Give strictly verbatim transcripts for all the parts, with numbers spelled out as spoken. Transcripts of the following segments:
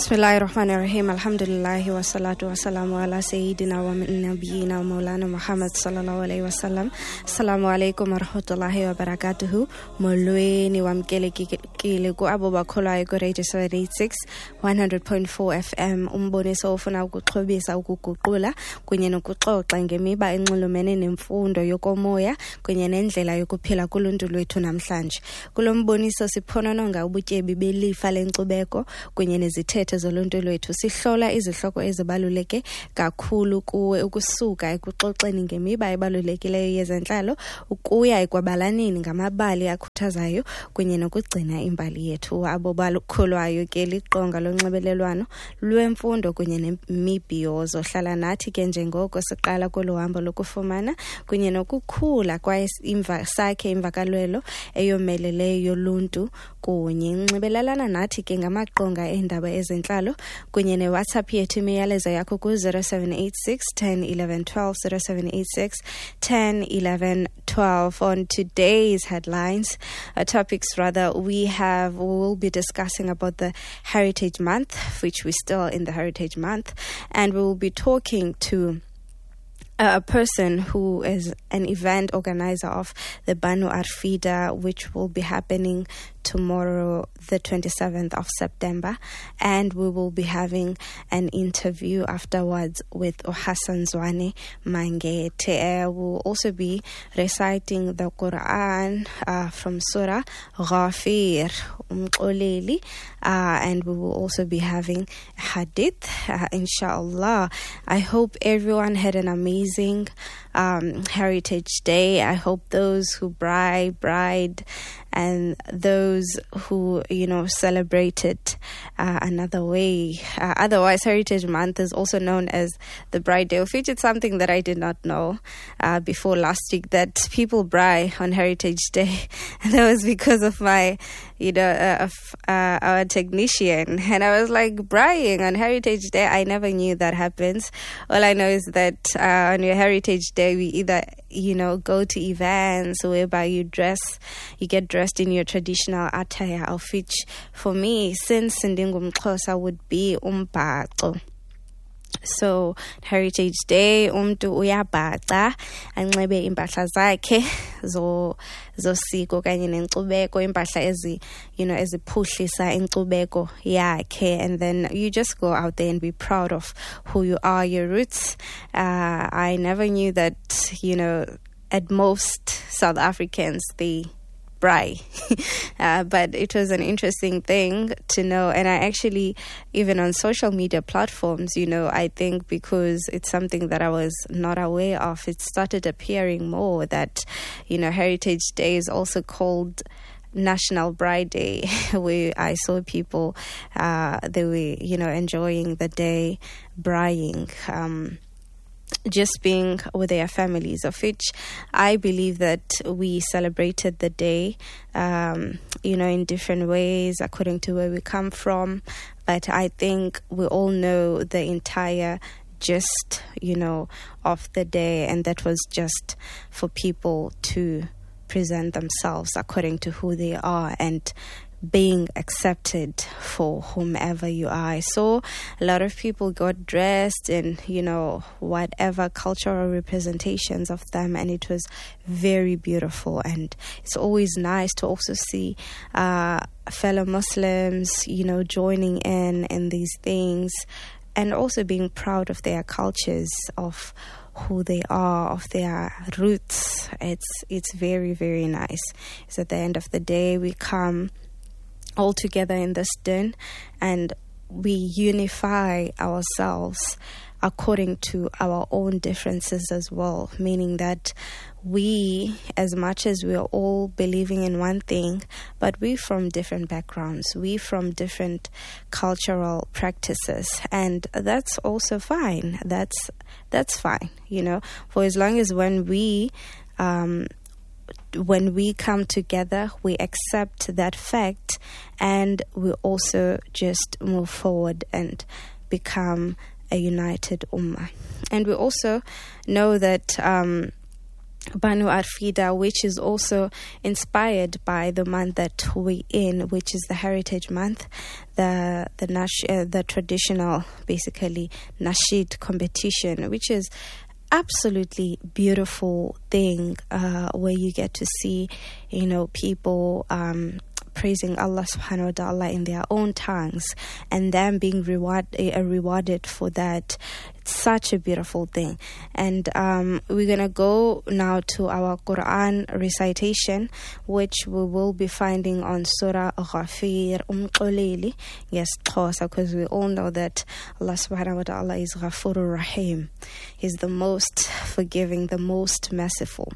Bismillahirrahmanirrahim. Alhamdulillahi wa salatu wa salamu ala sayyidina wa nabiyina wa maulana Muhammad sallallahu alayhi wa sallam. Assalamu alaikum wa rahmatullahi wa barakatuhu. Molweni wa mkelekile ku abo bakholwayo ku Radio seven eighty-six one hundred point four F M. Umboniso ofuna ukuxhobisa ukuguqula kunye nokuxoxa ngemiba enxulumene nemfundo yokomoya kunye nendlela yokuphila kuluntu lwethu namhlanje. Kulo mboniso siphonononga ubutyebi belifa lenkcubeko kunye nezithethe zoluntu lwethu. Sihlola izihloko ezibaluleke kakhulu kuwe ukusuka ekuxoxeni ngemiba ebalulekileyo yezentlalo ukuya ekwabalanini ngamabali akhuthazayo kunye nokugcina imbali yethu. Abo bakholwayo ke liqonga lonxibelelwano lwemfundo kunye nemibhiyozo. Hlala nathi ke njengoko siqala kolo hambo lokufumana kunye nokukhula kwaye imva sakhe imvakalelo eyomeleleyo yoluntu kunye nxibelelana nathi ke ngamaqonga endaba ezentlalo kunye ne-WhatsApp yethu imiyalezo yakho ku zero seven eight six ten eleven twelve zero seven eight six ten eleven twelve. On today's headlines, uh, topics rather, we have we will be discussing about the Heritage Month, which we're still in the Heritage Month, and we will be talking to a person who is an event organizer of the Banu Arfida, which will be happening tomorrow, the twenty-seventh of September, and we will be having an interview afterwards with Hassan Zwane Mangete. Uh, we'll also be reciting the Quran uh, from Surah Ghafir, Umqoleli, uh, and we will also be having Hadith, uh, inshallah. I hope everyone had an amazing um, Heritage Day. I hope those who bride, bride, and those who, you know, celebrated uh, another way. Uh, otherwise, Heritage Month is also known as the Bride Day, of which it's something that I did not know uh, before last week, that people braai on Heritage Day. And that was because of my, you know, uh, of, uh, our technician. And I was like, braaiing on Heritage Day? I never knew that happens. All I know is that uh, on your Heritage Day, we either, you know, go to events whereby you dress, you get dressed in your traditional attire, of which for me, since Ndingumxhosa, would be umbhaco. So Heritage Day, umntu uyabhaca anxibe impahla zakhe zo zosiko kanye nenkcubeko, impahla ezi, you know, eziphuhlisa inkcubeko yakhe, and then you just go out there and be proud of who you are, your roots. Uh, I never knew that, you know, at most South Africans, they braai. uh, but it was an interesting thing to know. And I actually, even on social media platforms, you know, I think because it's something that I was not aware of, it started appearing more that, you know, Heritage Day is also called National Bride Day, where I saw people, uh, they were, you know, enjoying the day, braaiing, um, just being with their families, of which I believe that we celebrated the day, um, you know, in different ways according to where we come from. But I think we all know the entire gist, you know, of the day, and that was just for people to present themselves according to who they are and being accepted for whomever you are. I saw a lot of people got dressed in, you know, whatever cultural representations of them, and it was very beautiful. And it's always nice to also see uh, fellow Muslims, you know, joining in in these things, and also being proud of their cultures, of who they are, of their roots. It's it's very, very nice. It's at the end of the day, we come all together in this din and we unify ourselves according to our own differences as well, meaning that we, as much as we are all believing in one thing, but we from different backgrounds, we from different cultural practices, and that's also fine. That's that's fine, you know, for as long as when we um when we come together, we accept that fact, and we also just move forward and become a united ummah. And we also know that um, Banu Arfida, which is also inspired by the month that we're in, which is the Heritage Month, the the nash, uh, the traditional, basically, Nasheed competition, which is absolutely beautiful thing uh, where you get to see, you know, people um, praising Allah subhanahu wa ta'ala in their own tongues and them being reward, uh, rewarded for that. It's such a beautiful thing. And um, we're going to go now to our Quran recitation, which we will be finding on Surah Ghafir Umqulili. Yes, because we all know that Allah subhanahu wa ta'ala is Ghafurur Rahim. He's the most forgiving, the most merciful,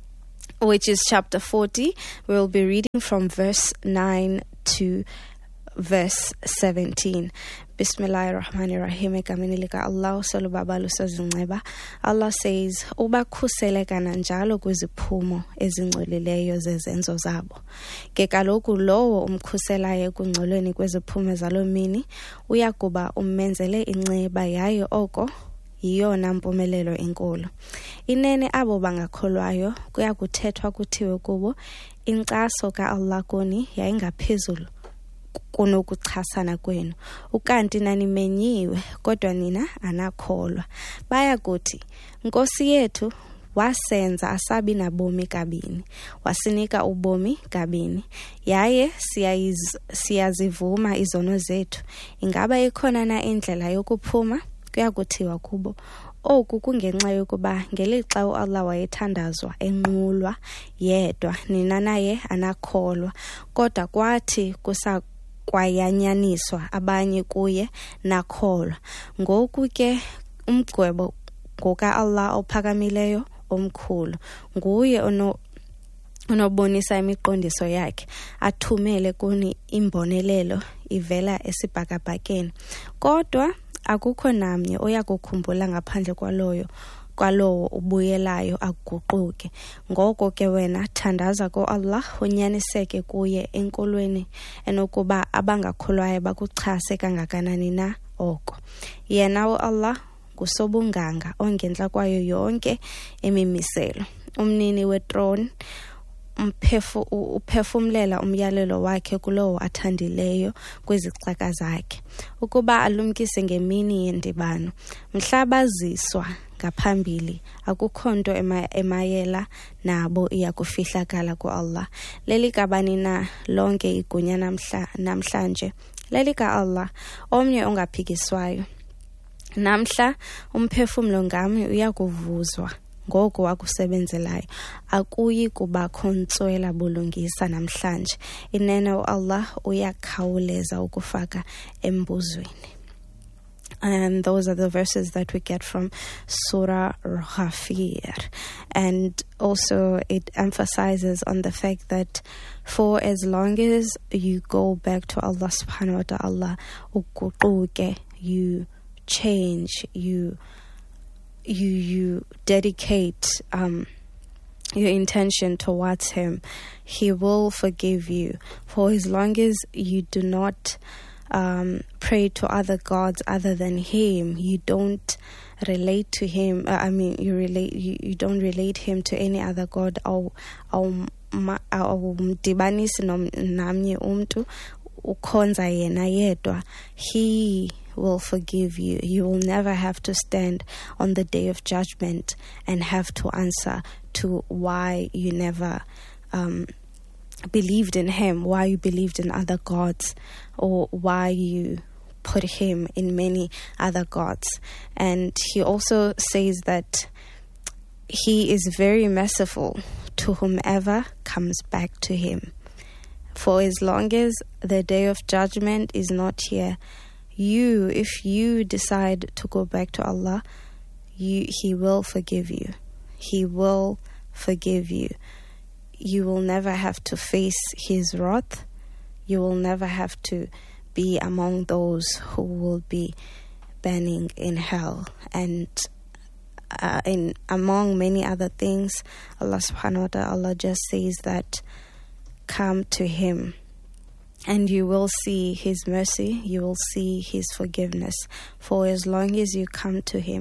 which is chapter forty. We'll be reading from verse nine to verse seventeen. Bismillahirrahmanirrahim. Kaminilika Allah solo babalu sozinqeba. Allah says, ubakhuseleka nanjalo kwiziphumo ezingcolileyo zezenzo zabo. Ke kaloku lowo umkhuselayo kungcolweni kweziphumo zalo mini uyakuba ummenzele inceba yayo oko yiyona mpumelelo enkulu. Inene abo bangakholwayo kuya kuthethwa kuthiwe kubo inkcaso ka-Allah kuni yayingaphezulu kunokuchasana kwenu, ukanti nanimenyiwe kodwa nina anakholwa. Baya kuthi, Nkosi yethu wasenza asabi nabomi kabini, wasinika ubomi kabini, yaye siyayiz, siyazivuma izono zethu. Ingaba ikhona na indlela yokuphuma? Kuya kuthiwa kubo, oku kungenxa yokuba ngelixa uAllah wayethandazwa enqulwa yedwa nina naye anakholwa, kodwa kwathi kusakwayanyaniswa abanye kuye nakholwa. Ngoku ke umgwebo ngoka Allah ophakamileyo omkhulu, nguye ono unobonisa imiqondiso yakhe, athumele kuni imbonelelo ivela esibhakabhakeni. Kodwa akukho namnye oyakukhumbula ngaphandle kwaloyo kwalowo ubuyelayo aguquke. Ngoko ke wena thandaza ko-Allah, unyaniseke kuye enkolweni enokuba abangakholwayo bakuchase kangakanani na oko. Yena u-Allah ngusobunganga ongentla kwayo yonke imimiselo, umnini wetroni, umphefu uphefumlela umyalelo wakhe kulowo athandileyo kwizixaka zakhe, ukuba alumkise ngemini yendibano. Mhlabaziswa ngaphambili, akukho nto emayela nabo iyakufihlakala ku-Allah. Lelikabani na lonke igunya namhla namhlanje, lelika-Allah omnye ongaphikiswayo. Namhla umphefumlo ngamnye uyakuvuzwa ngoko wakusebenzelayo, akuyi kubakho ntswela bulungisa namhlanje. Inene uAllah uyakhawuleza ukufaka embuzweni. And those are the verses that we get from Surah Ghafir. And also it emphasizes on the fact that for as long as you go back to Allah subhanahu wa ta'ala, uququke, you change, you you you dedicate um your intention towards him, he will forgive you. For as long as you do not um pray to other gods other than him, you don't relate to him, uh, I mean you relate you, you don't relate him to any other god, or awumdibanisi namnye umntu, ukhonza yena yedwa, he will forgive you. You will never have to stand on the day of judgment and have to answer to why you never um, believed in him, why you believed in other gods, or why you put him in many other gods. And he also says that he is very merciful to whomever comes back to him. For as long as the day of judgment is not here, you, if you decide to go back to Allah, you, he will forgive you. He will forgive you. You will never have to face his wrath. You will never have to be among those who will be burning in hell. And uh, in among many other things, Allah subhanahu wa ta'ala just says that come to him, and you will see his mercy, you will see his forgiveness. For as long as you come to him,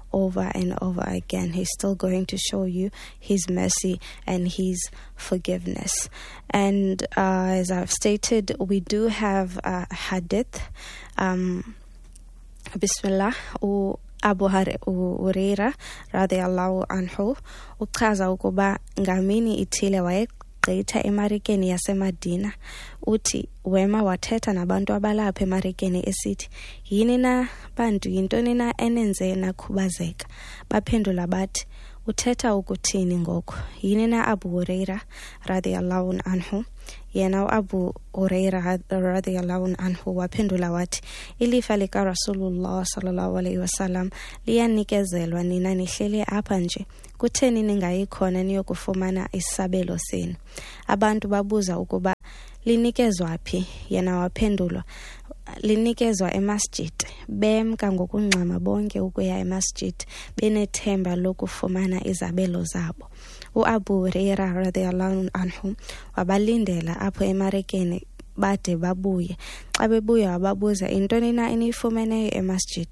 over and over again. He's still going to show you his mercy and his forgiveness. And uh, as I've stated, we do have a hadith. Um, Bismillah. Abu Huraira radhiyallahu anhu uchaza ukuba ngamini ithile wayegqitha emarikeni yaseMadina. Uthi wema wathetha nabantu abalapha emarikeni esithi, yini na bantu, yintoni na enenze nakhubazeka? Baphendula bathi, uthetha ukuthini ngoko? Yini na Abu Huraira radhiyallahu anhu? Yena Abu Huraira radhiyallahu anhu waphendula wathi, ilifa lika Rasulullah sallallahu alayhi wasallam liyanikezelwa, nina nihlele apha nje, kutheni ningayikhona niyokufumana isabelo senu? Abantu babuza ukuba linikezwa phi? Yena waphendula, linikezwa emasjid. Bemka ngokungxama bonke ukuya emasjid, benethemba lokufumana izabelo zabo. U-Abu Huraira radhiyallahu anhu wabalindela apho emarekeni bade babuye. Xa bebuya wababuza, intoni na eniyifumeneyo emasjid?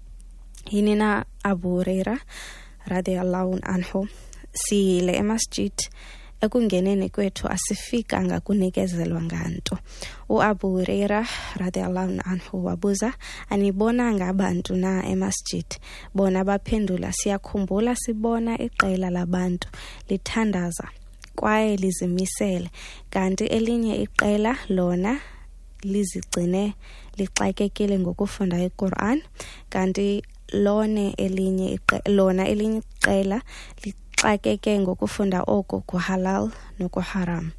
Yini na Abu Huraira radhiyallahu anhu? Siyile emasjid, ekungeneni kwethu asifikanga kunikezelwa nganto. U-Abu Huraira radhiyallahu anhu wabuza, anibonanga abantu na emasjid? Bona baphendula, siyakhumbula sibona iqela labantu lithandaza kwaye lizimisele, kanti elinye iqela lona lizigcine lixakekile ngokufunda iQuran, kanti lone elinye iqela lona elinye iqela lixakeke ngokufunda oko kuhalal nokuharam.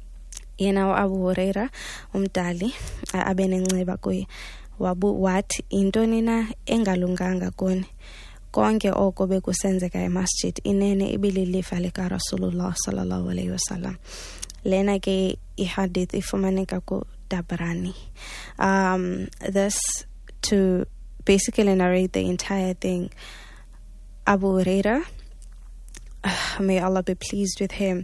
Yena Abu Huraira umdali abenenceba kuye wabu wathi, intoni na engalunganga kuni? Konke oko bekusenzeka emasjid inene ibililifa lika Rasulullah sallallahu alayhi wasallam. Lena ke ihadith ifumaneka ku Tabarani. Um, this to basically narrate the entire thing. Abu Huraira, may Allah be pleased with him,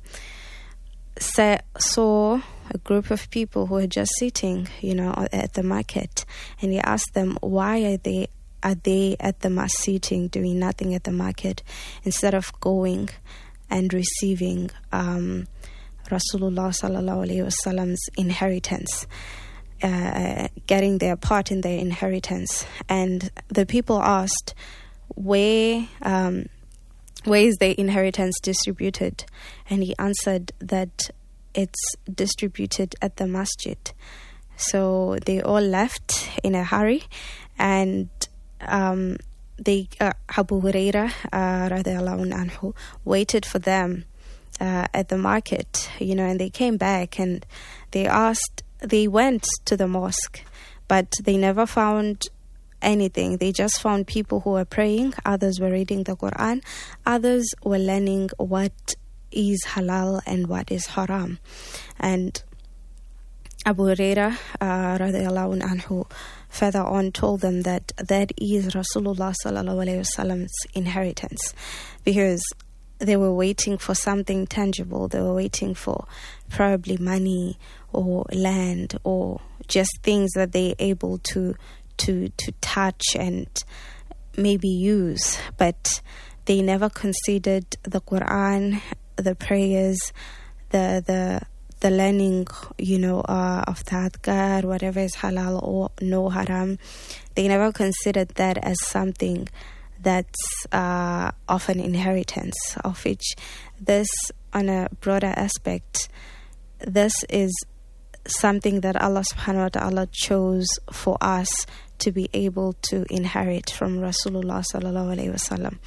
saw a group of people who were just sitting, you know, at the market, and he asked them, why are they are they at the market sitting, doing nothing at the market, instead of going and receiving um, Rasulullah sallallahu alaihi wasallam's inheritance, uh, getting their part in their inheritance? And the people asked, where um, where is their inheritance distributed? And he answered that it's distributed at the masjid. So they all left in a hurry, and um, they uh, Abu Huraira uh, radhiyallahu anhu waited for them uh, at the market, you know, and they came back and they asked, they went to the mosque, but they never found anything. They just found people who were praying, others were reading the Quran, others were learning what is halal and what is haram. And Abu Huraira uh, radhiyallahu anhu further on told them that that is Rasulullah sallallahu alayhi wasallam's inheritance, because they were waiting for something tangible. They were waiting for probably money or land or just things that they're able to to to touch and maybe use, but they never considered the Quran, the prayers, the the the learning, you know, uh, of the adhkar, whatever is halal or no haram. They never considered that as something that's uh, of an inheritance, of which this, on a broader aspect, this is something that Allah subhanahu wa ta'ala chose for us to be able to inherit from Rasulullah sallallahu alayhi wasallam.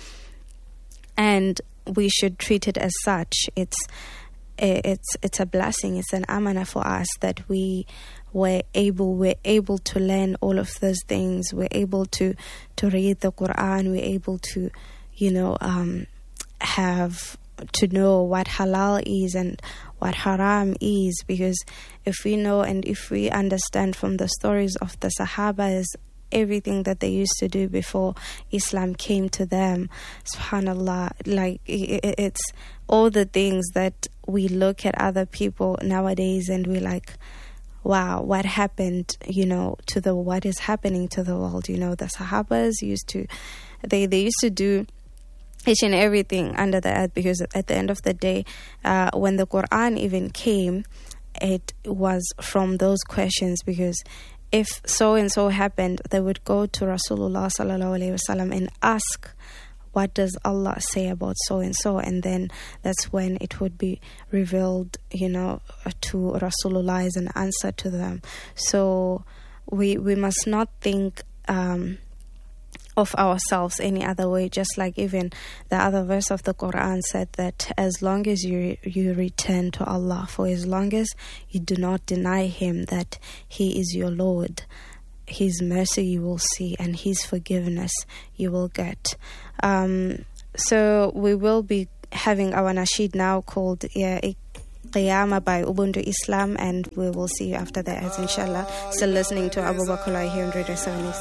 And we should treat it as such. It's it's it's a blessing, it's an amana for us that we were able we're able to learn all of those things. We're able to to read the Quran, we're able to, you know, um have to know what halal is and what haram is, because if we know and if we understand from the stories of the Sahabas everything that they used to do before Islam came to them, subhanallah, like it's all the things that we look at other people nowadays and we like, wow, what happened, you know, to the, what is happening to the world. You know, the Sahabas used to, they, they used to do each and everything under the earth, because at the end of the day, uh, when the Quran even came, it was from those questions, because if so and so happened, they would go to Rasulullah sallallahu alaihi wasallam and ask, what does Allah say about so and so? And then that's when it would be revealed, you know, to Rasulullah as an answer to them. So we we must not think um, of ourselves any other way. Just like even the other verse of the Quran said that as long as you you return to Allah, for as long as you do not deny Him that He is your Lord, His mercy you will see and His forgiveness you will get. Um, so we will be having our nasheed now called yeah, Qiyamah by Ubuntu Islam, and we will see you after that, as inshallah. Still listening to Abu Bakr here on Radio seventy.